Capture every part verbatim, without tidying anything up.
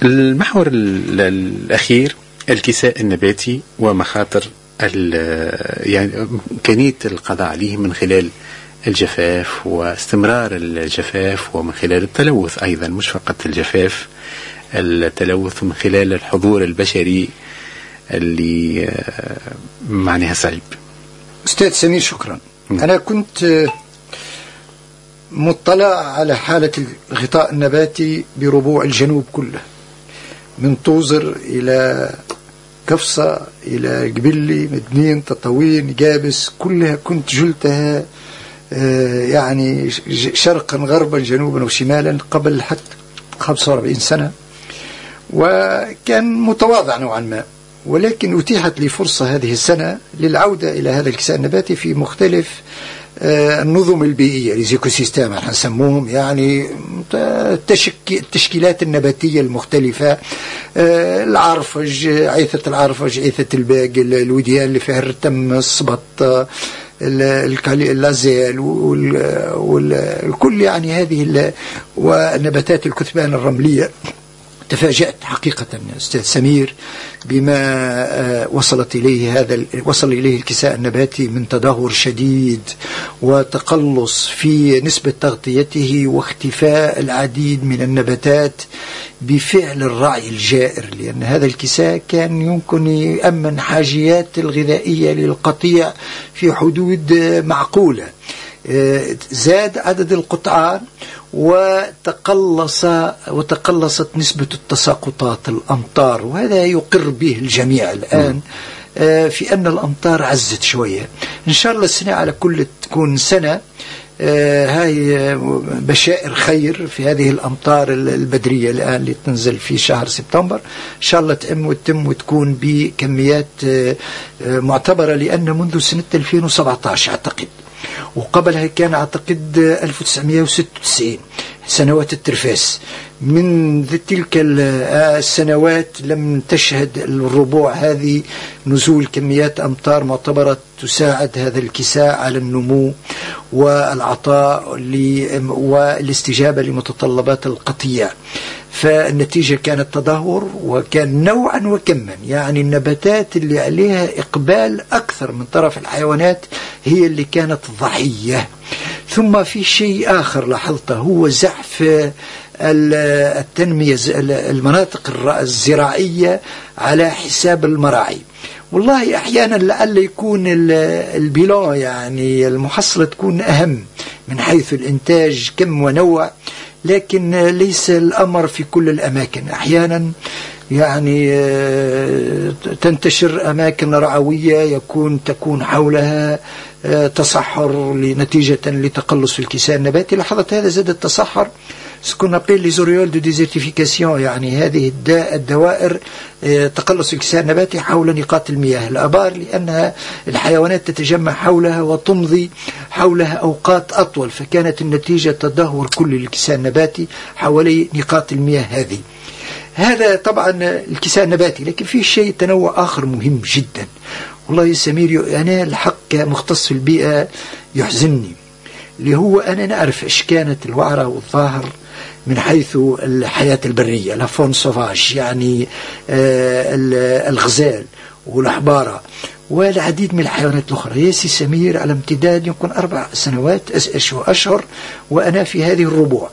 المحور الأخير الكساء النباتي ومخاطر يعني إمكانية القضاء عليه من خلال الجفاف واستمرار الجفاف، ومن خلال التلوث أيضا، مش فقط الجفاف، التلوث من خلال الحضور البشري اللي معناها صعيب. أستاذ سمير شكرا. م. أنا كنت مطلع على حالة الغطاء النباتي بربوع الجنوب كله، من طوزر إلى قفصة إلى قبلي مدنين تطاوين جابس، كلها كنت جلتها يعني شرقا غربا جنوبا وشمالا قبل حتى خمسة وأربعين سنة، وكان متواضع نوعا ما، ولكن أتيحت لي فرصة هذه السنة للعودة إلى هذا الكساء النباتي في مختلف النظم البيئية، الإيكو سيستم نسموهم، يعني التشكيلات النباتية المختلفة، العرفج، عيثة العرفج، عيثة الباقي، الوديان اللي فيها الرتم، الصبط، اللازيل، والكل، يعني هذه، ونباتات الكثبان الرملية. تفاجأت حقيقة أستاذ سمير بما وصلت إليه هذا وصل إليه الكساء النباتي من تدهور شديد وتقلص في نسبة تغطيته واختفاء العديد من النباتات بفعل الرعي الجائر، لأن هذا الكساء كان يمكن يأمن حاجيات الغذائية للقطيع في حدود معقولة. زاد عدد القطعان وتقلص وتقلصت نسبة التساقطات الأمطار، وهذا يقر به الجميع الآن في أن الأمطار عزت شوية. إن شاء الله السنة على كل تكون سنة هاي بشائر خير في هذه الأمطار البدرية الآن اللي تنزل في شهر سبتمبر، إن شاء الله تأم وتتم وتكون بكميات معتبرة، لأن منذ سنة ألفين وسبعة عشر أعتقد، وقبلها كان أعتقد ألف وتسعمائة وستة وتسعين سنوات الترفاس، من تلك السنوات لم تشهد الربوع هذه نزول كميات أمطار معتبرة تساعد هذا الكساء على النمو والعطاء والاستجابة لمتطلبات القطيع. فالنتيجة كانت تدهور، وكان نوعا وكما، يعني النباتات اللي عليها إقبال أكثر من طرف الحيوانات هي اللي كانت ضحية. ثم في شيء آخر لاحظته، هو زحف التنمية المناطق الزراعية على حساب المراعي. والله أحيانا لعل يكون البيلون، يعني المحصلة، تكون أهم من حيث الإنتاج كم ونوع، لكن ليس الأمر في كل الأماكن. أحيانا يعني تنتشر أماكن رعوية يكون تكون حولها تصحر لنتيجة لتقلص في الكساء النباتي. لاحظت هذا، زاد التصحر سكون أبيل لي زوريول دو ديزرتيفيكاسيون، يعني هذه الدوائر تقلص الكساء النباتي حول نقاط المياه، الآبار، لأنها الحيوانات تتجمع حولها وتمضي حولها أوقات أطول، فكانت النتيجة تدهور كل الكساء النباتي حوالي نقاط المياه هذه. هذا طبعا الكساء النباتي، لكن في شيء تنوع آخر مهم جدا. والله يا سمير، أنا الحق مختص في البيئة يحزنني، اللي هو أنا نعرف إيش كانت الوعرة والظاهر من حيث الحياة البرية، لافون سوفاج، يعني الغزال والأحبارة والعديد من الحيوانات الأخرى. يا سي سمير، على امتداد يمكن أربع سنوات أشهر وأنا في هذه الربوع،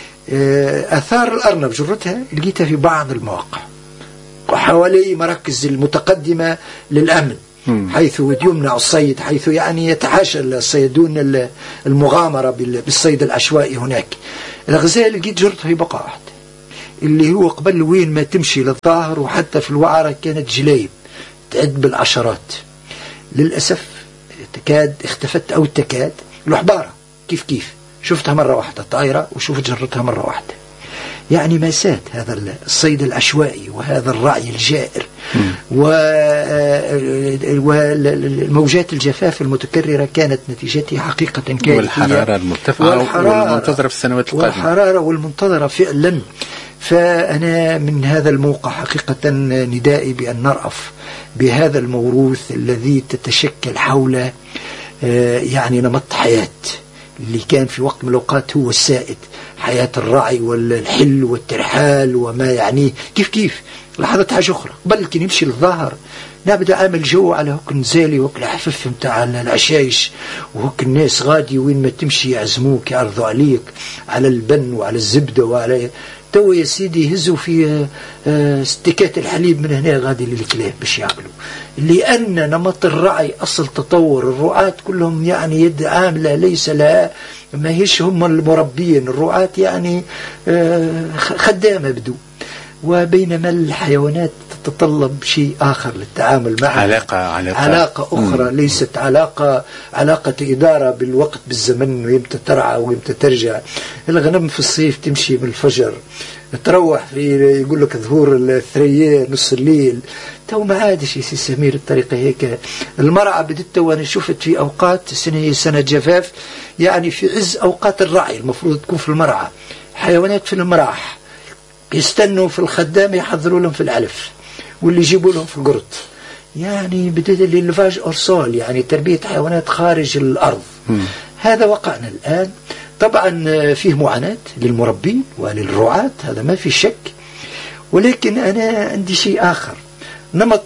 أثار الأرنب جرتها لقيتها في بعض المواقع وحوالي مراكز المتقدمة للأمن، حيث يمنع الصيد، حيث يعني يتحاشى الصيدون المغامرة بالصيد العشوائي هناك. الغزال لقيت جرتها في بقعة واحدة، اللي هو قبل وين ما تمشي للظاهر، وحتى في الوعرة كانت جلايب تعد بالعشرات. للأسف تكاد اختفت أو تكاد. الأحبارة كيف كيف شفتها مرة واحدة طائرة، وشوفت جرتها مرة واحدة. يعني مأساة هذا الصيد العشوائي وهذا الرعي الجائر، والموجات الجفاف المتكررة كانت نتيجتها حقيقة كارثية، والحرارة المرتفعة والمنتظرة في السنوات القادمة، والحرارة والمنتظرة فعلا. فأنا من هذا الموقع حقيقة ندائي بأن نرأف بهذا الموروث الذي تتشكل حوله يعني نمط حياة اللي كان في وقت من الأوقات هو السائد، حياة الرعي والحل والترحال وما يعنيه. كيف كيف لاحظت حاجة أخرى، قبل كي نمشي للظاهر نبدأ عامل جو على هوك نزالي وهوك الحفف متاع العشايش، وهوك الناس غادي وين ما تمشي يعزموك يعرضوا عليك على البن وعلى الزبدة وعلى تو يا سيدي يهزوا في استكات الحليب من هنا غادي للكلاب باش ياكلوا، لأن نمط الرعي أصل تطور. الرعاة كلهم يعني يد عاملة ليس لها، ما هيش هم المربين، الرعاة يعني خدامة بدو، وبينما الحيوانات تتطلب شيء آخر للتعامل معها، علاقة علاقة, علاقة أخرى. مم. ليست علاقة علاقة إدارة بالوقت بالزمن ويمتى ترعى ويمتى ترجع. الغنم في الصيف تمشي من الفجر تروح في يقول لك ظهور الثريا نص الليل، تو ما عادش يا سي سمير الطريقة هيك. المرعى بدت وأنا شفت في أوقات السنة هي سنة جفاف، يعني في عز أوقات الرعي المفروض تكون في المرعى حيوانات في المراح يستنوا في الخدام يحضروا لهم في العلف واللي يجيبوا لهم في القرط، يعني بدأت الليفاج أرسال، يعني تربية حيوانات خارج الأرض. م. هذا وقعنا الآن. طبعا فيه معاناة للمربين وللرعاة، هذا ما في شك، ولكن أنا عندي شيء آخر. نمط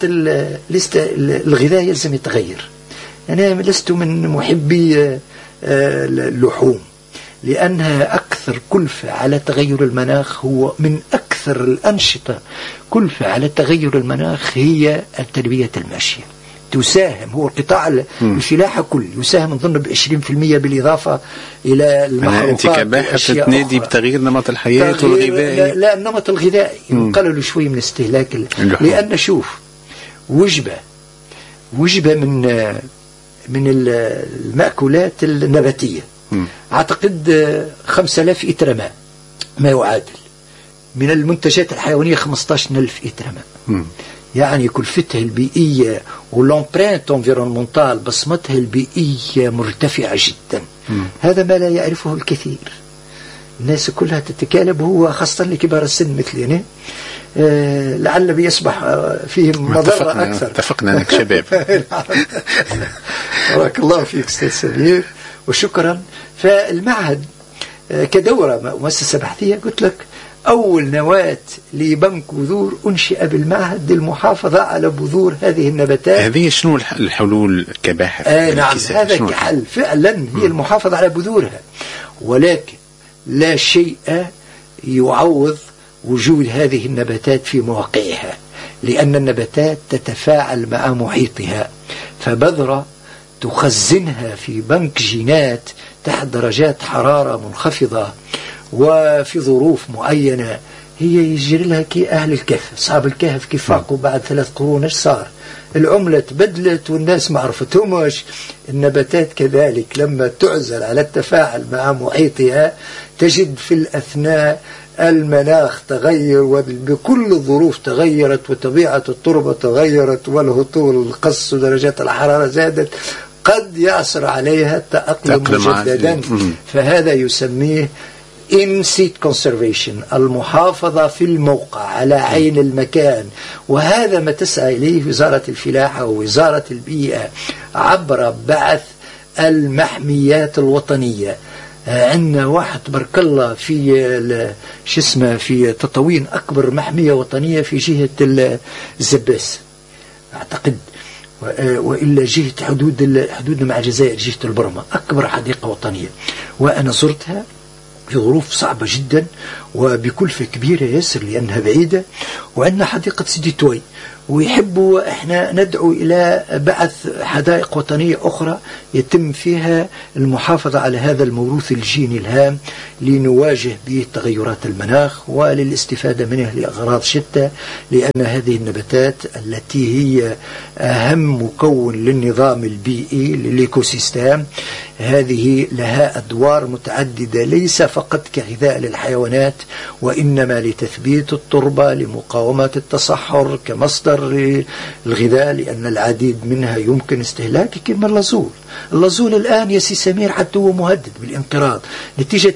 الغذاء يلزم يتغير. أنا لست من محبي اللحوم، لأنها أكثر كلفة على تغير المناخ، هو من أكثر الأنشطة كلفة على تغير المناخ هي التربية الماشية. تساهم، هو القطاع الفلاحة كل يساهم نظن بعشرين في المية بالإضافة إلى المحروقات. أنت كباحث تنادي بتغيير نمط الحياة والغذائي؟ لا, لا النمط الغذائي نقللوا شوي من استهلاك اللحوم. لأن شوف وجبة وجبة من من المأكولات النباتية أعتقد خمسة آلاف إتر ماء ما يعادل، من المنتجات الحيوانية خمسة عشر ألف إتر ماء. يعني كلفتها البيئية والامبرانت انفيرونمونتال بصمتها البيئية مرتفعة جدا. م. هذا ما لا يعرفه الكثير. الناس كلها تتكالب، هو خاصة لكبار السن مثلي أنا آه لعل بيصبح فيهم مضرة أكثر. اتفقنا أنك شباب. بارك الله فيك أستاذ سمير وشكرا. فالمعهد آه كدورة مؤسسة بحثية قلت لك أول نواة لبنك بذور أنشئ بالمعهد للمحافظة على بذور هذه النباتات. هذه شنو الحلول كباحث؟ آه نعم هذا كحل فعلا هي م. المحافظة على بذورها، ولكن لا شيء يعوض وجود هذه النباتات في مواقعها، لأن النباتات تتفاعل مع محيطها، فبذرة تخزنها في بنك جينات تحت درجات حرارة منخفضة وفي ظروف معينة، هي يجري لها كي أهل الكهف. أصحاب الكهف كيف فاقوا بعد ثلاث قرون ايش صار؟ العملة تبدلت والناس ما عرفتهمش. النباتات كذلك لما تعزل على التفاعل مع محيطها تجد في الأثناء المناخ تغير وبكل الظروف تغيرت، وطبيعة التربة تغيرت، والهطول القص ودرجات الحرارة زادت، قد يعصر عليها التأقلم مجددا. فهذا يسميه in seat conservation، المحافظة في الموقع على عين المكان. وهذا ما تسعى إليه وزارة الفلاحة ووزارة البيئة عبر بعث المحميات الوطنية. عندنا واحد تبارك الله في شو اسمه في تطوين أكبر محمية وطنية في جهة الزباس أعتقد، وإلا جهة حدود حدودنا مع الجزائر جهة البرمة، أكبر حديقة وطنية، وأنا زرتها في ظروف صعبة جدا وبكلفة كبيرة ياسر لأنها بعيدة. وعندنا حديقة سيدي توي، ويحبوا احنا ندعو إلى بعث حدائق وطنية أخرى يتم فيها المحافظة على هذا الموروث الجيني الهام لنواجه به تغيرات المناخ وللاستفادة منه لأغراض شتى، لأن هذه النباتات التي هي أهم مكون للنظام البيئي للإيكوسيستم هذه لها أدوار متعددة، ليس فقط كغذاء للحيوانات وإنما لتثبيت التربة، لمقاومة التصحر كمصدر الغذاء، لأن العديد منها يمكن استهلاكه كما اللازول. اللازول الآن يا سي سمير حتى هو مهدد بالانقراض نتيجة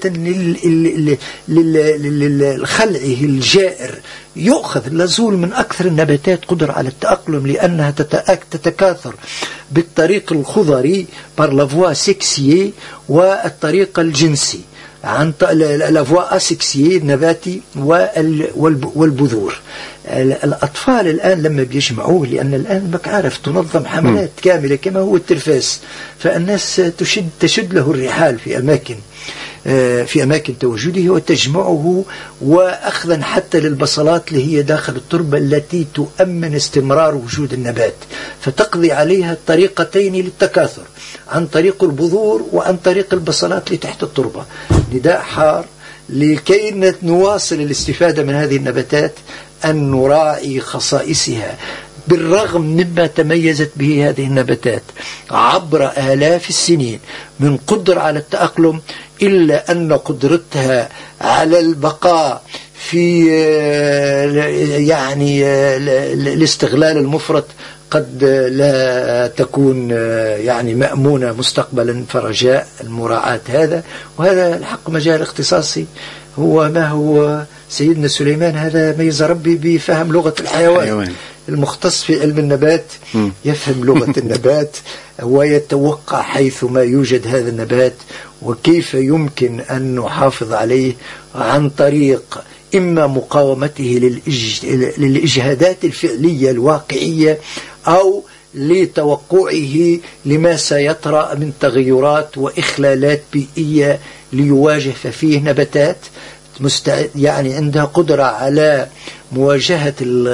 لخلعه الجائر. يؤخذ اللازول من أكثر النباتات قدرة على التأقلم، لأنها تتكاثر بالطريق الخضري par la voie sexuelle أسكسيي والطريق الجنسي عن الأفواء أسكسيي النباتي والبذور. الأطفال الآن لما بيجمعوه، لأن الآن بك عارف تنظم حملات م. كاملة كما هو الترفاس، فالناس تشد, تشد له الرحال في أماكن في أماكن تواجده وتجمعه، وأخذا حتى للبصلات اللي هي داخل التربة التي تؤمن استمرار وجود النبات، فتقضي عليها الطريقتين للتكاثر، عن طريق البذور وعن طريق البصلات اللي تحت التربة. نداء حار لكي نواصل الاستفادة من هذه النباتات أن نراعي خصائصها، بالرغم مما تميزت به هذه النباتات عبر آلاف السنين من قدرة على التأقلم، إلا أن قدرتها على البقاء في يعني الاستغلال المفرط قد لا تكون يعني مأمونة مستقبلا، فرجاء المراعاة هذا. وهذا الحق مجال اختصاصي، هو ما هو سيدنا سليمان هذا ميز ربي بفهم لغة الحيوان. حيوان. المختص في علم النبات يفهم لغة النبات ويتوقع حيث ما يوجد هذا النبات وكيف يمكن أن نحافظ عليه، عن طريق إما مقاومته للإجهادات الفعلية الواقعية، أو لتوقعه لما سيطرأ من تغيرات وإخلالات بيئية ليواجه. ففيه نباتات مستعد يعني عندها قدرة على مواجهة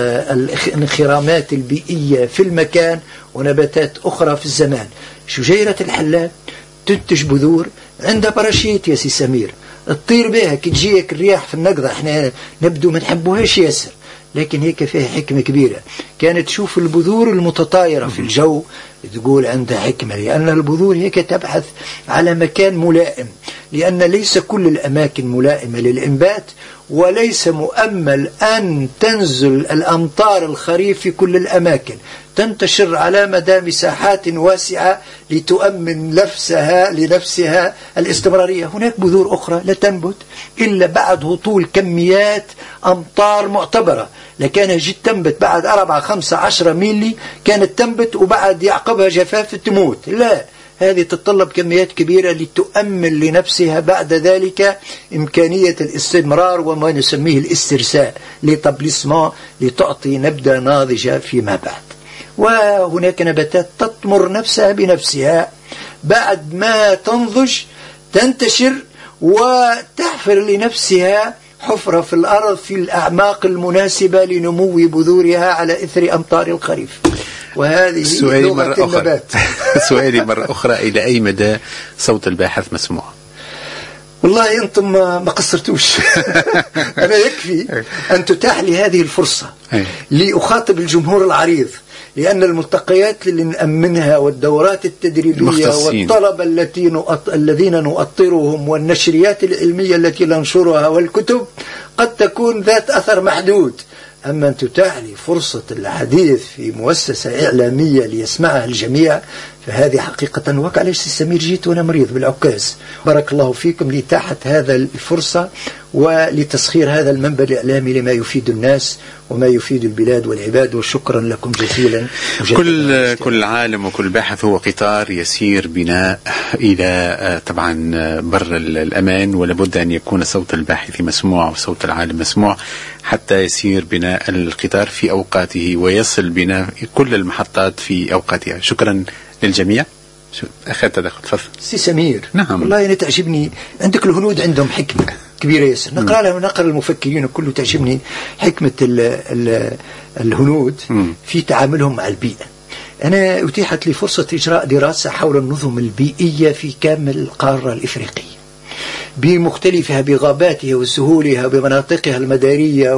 الانخرامات البيئية في المكان، ونباتات أخرى في الزمان. شجيرة الحلال تنتج بذور عندها باراشيت يا سي سمير، تطير بها كي تجيك الرياح في النقضة. احنا نبدو ما نحبوهاش ياسر، لكن هيك فيها حكمة كبيرة. كانت تشوف البذور المتطايرة في الجو تقول عندها حكمة، لأن البذور هيك تبحث على مكان ملائم، لأن ليس كل الأماكن ملائمة للإنبات، وليس مؤمل أن تنزل الأمطار الخريف في كل الأماكن، تنتشر على مدى مساحات واسعة لتؤمن نفسها لنفسها الاستمرارية. هناك بذور أخرى لا تنبت إلا بعد هطول كميات أمطار معتبرة، لكانها جد تنبت بعد أربعة خمسة عشرة ميلي كانت تنبت، وبعد يعقبها جفاف تموت. لا، هذه تتطلب كميات كبيرة لتؤمن لنفسها بعد ذلك إمكانية الاستمرار وما نسميه الاسترساء لتبليسمان، لتعطي نبتة ناضجة فيما بعد. وهناك نباتات تطمر نفسها بنفسها، بعد ما تنضج تنتشر وتحفر لنفسها حفرة في الأرض في الأعماق المناسبة لنمو بذورها على إثر أمطار الخريف. وهذه سؤالي مرة أخرى سؤالي مرة أخرى إلى أي مدى صوت الباحث مسموع؟ والله أنتم ما قصرتوش. أنا يكفي أن تتاح لي هذه الفرصة لأخاطب الجمهور العريض، لأن الملتقيات اللي نأمنها والدورات التدريبية والطلبة التي نؤط... الذين نؤطرهم والنشريات العلمية التي ننشرها والكتب قد تكون ذات أثر محدود. أما أن تتاح لي فرصة الحديث في مؤسسة إعلامية ليسمعها الجميع، فهذه حقيقة وقع. ليش سمير جيت وأنا مريض بالعكاز. بارك الله فيكم لإتاحة هذا الفرصة ولتسخير هذا المنبر الإعلامي لما يفيد الناس وما يفيد البلاد والعباد، وشكرا لكم جزيلا. كل كل عالم وكل باحث هو قطار يسير بناء إلى طبعا بر الأمان، ولابد أن يكون صوت الباحث مسموع وصوت العالم مسموع حتى يسير بناء القطار في أوقاته ويصل بنا كل المحطات في أوقاتها. شكرا للجميع. أخذ تدخل تفضل سي سمير. نعم والله أنا تعجبني عندك الهنود عندهم حكمة كبيرة ياسر، نقرأ لها ونقرأ المفكرين كله تعجبني حكمة ال ال الهنود في تعاملهم مع البيئة. أنا أتيحت لي فرصة إجراء دراسة حول النظم البيئية في كامل القارة الإفريقية بمختلفها، بغاباتها وسهولها وبمناطقها المدارية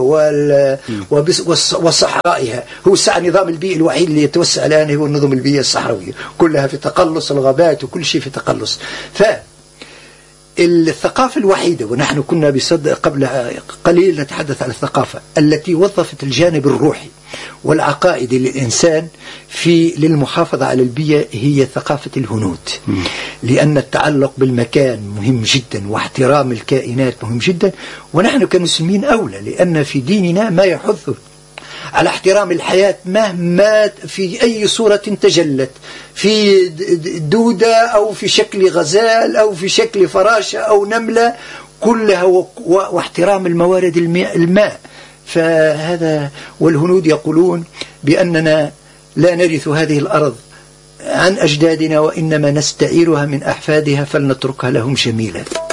وصحرائها. هو الساعة النظام البيئي الوحيد اللي يتوسع الآن هو النظم البيئية الصحراوية، كلها في تقلص، الغابات وكل شيء في تقلص. ف الثقافة الوحيدة، ونحن كنا بصدق قبل قليل نتحدث عن الثقافة التي وظفت الجانب الروحي والعقائدي للإنسان في للمحافظة على البيئة، هي ثقافة الهنود. لأن التعلق بالمكان مهم جدا واحترام الكائنات مهم جدا، ونحن كمسلمين أولى، لأن في ديننا ما يحث على احترام الحياة مهما في أي صورة تجلت، في دودة أو في شكل غزال أو في شكل فراشة أو نملة، كلها واحترام الموارد الماء. فهذا، والهنود يقولون بأننا لا نرث هذه الأرض عن أجدادنا وإنما نستعيرها من أحفادها فلنتركها لهم جميلة.